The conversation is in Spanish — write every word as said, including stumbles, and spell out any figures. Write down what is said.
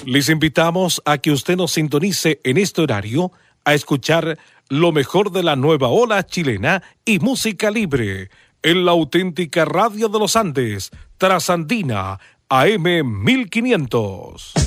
Les invitamos a que usted nos sintonice en este horario a escuchar lo mejor de la nueva ola chilena y música libre en la auténtica radio de los Andes, Trasandina, A M mil quinientos.